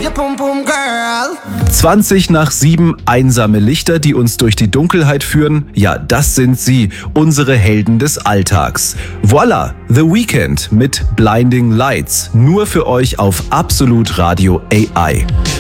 your pum pum girl. 20 nach 7 einsame Lichter, die uns durch die Dunkelheit führen. Ja, das sind sie, unsere Helden des Alltags. Voila, The Weeknd mit Blinding Lights. Nur für euch auf Absolut Radio AI.